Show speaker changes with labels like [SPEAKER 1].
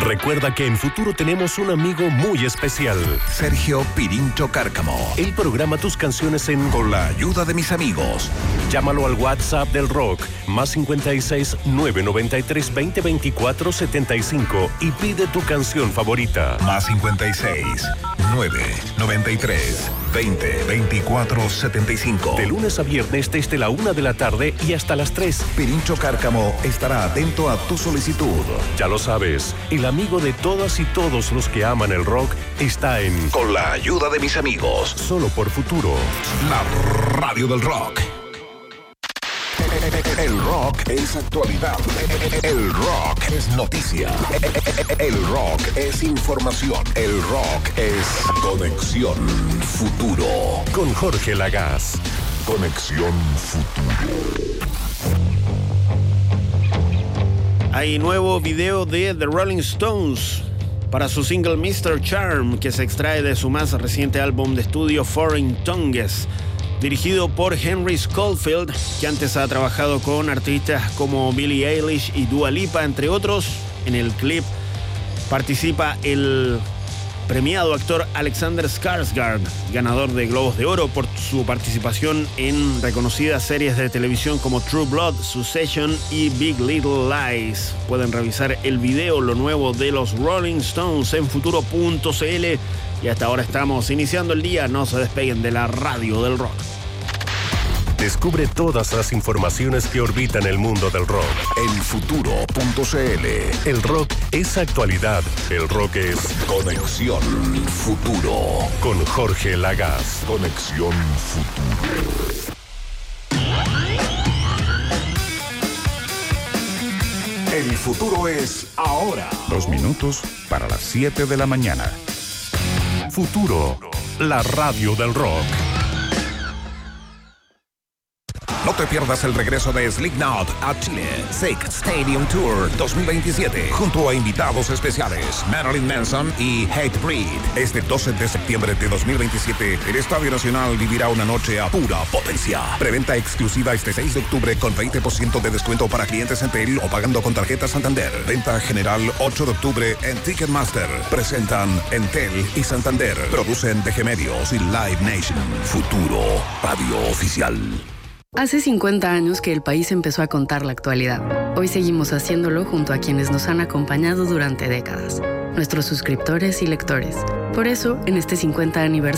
[SPEAKER 1] Recuerda que en Futuro tenemos un amigo muy especial.
[SPEAKER 2] Sergio Pirincho Cárcamo.
[SPEAKER 1] Él programa tus canciones
[SPEAKER 2] Con la ayuda de mis amigos.
[SPEAKER 1] Llámalo al WhatsApp del rock, más 56 993 20 24 75 y pide tu canción favorita.
[SPEAKER 2] Más 56 993 20 24 75.
[SPEAKER 1] De lunes a viernes desde la 1 de la tarde y hasta las 3.
[SPEAKER 2] Pirincho Cárcamo estará atento a tu solicitud.
[SPEAKER 1] Ya lo sabes, el amigo de todas y todos los que aman el rock está en
[SPEAKER 2] Con la ayuda de mis amigos.
[SPEAKER 1] Solo por Futuro.
[SPEAKER 2] La radio del rock. El rock es actualidad. El rock es noticia. El rock es información. El rock es Conexión Futuro.
[SPEAKER 1] Con Jorge Lagaz.
[SPEAKER 2] Conexión Futuro.
[SPEAKER 3] Hay nuevo video de The Rolling Stones para su single Mr. Charm, que se extrae de su más reciente álbum de estudio Foreign Tongues, dirigido por Henry Schofield, que antes ha trabajado con artistas como Billie Eilish y Dua Lipa, entre otros. En el clip participa el premiado actor Alexander Skarsgård, ganador de Globos de Oro por su participación en reconocidas series de televisión como True Blood, Succession y Big Little Lies. Pueden revisar el video, lo nuevo de los Rolling Stones, en futuro.cl. Y hasta ahora estamos iniciando el día. No se despeguen de la radio del rock.
[SPEAKER 1] Descubre todas las informaciones que orbitan el mundo del rock.
[SPEAKER 2] En futuro.cl.
[SPEAKER 1] El rock es actualidad. El rock es
[SPEAKER 2] Conexión Futuro.
[SPEAKER 1] Con Jorge Lagaz.
[SPEAKER 2] Conexión Futuro. El futuro es ahora.
[SPEAKER 4] 2 minutos para las 7 de la mañana.
[SPEAKER 1] Futuro, la radio del rock.
[SPEAKER 2] No te pierdas el regreso de Slipknot a Chile. Sick Stadium Tour 2027. Junto a invitados especiales Marilyn Manson y Hatebreed. Este 12 de septiembre de 2027, el Estadio Nacional vivirá una noche a pura potencia. Preventa exclusiva este 6 de octubre con 20% de descuento para clientes Entel o pagando con tarjeta Santander. Venta general 8 de octubre en Ticketmaster. Presentan Entel y Santander. Producen DG Medios y Live Nation. Futuro Radio Oficial.
[SPEAKER 5] Hace 50 años que el país empezó a contar la actualidad. Hoy seguimos haciéndolo junto a quienes nos han acompañado durante décadas, nuestros suscriptores y lectores. Por eso, en este 50 aniversario,